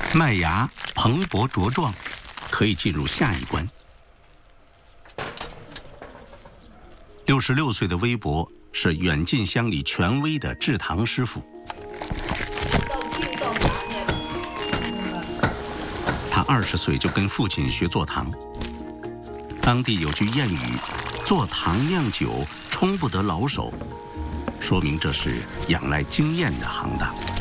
麦芽蓬勃茁壮，可以进入下一关。66岁的微博是远近乡里权威的制糖师傅。他20岁就跟父亲学做糖。当地有句谚语：“做糖酿酒，冲不得老手”，说明这是仰赖经验的行当。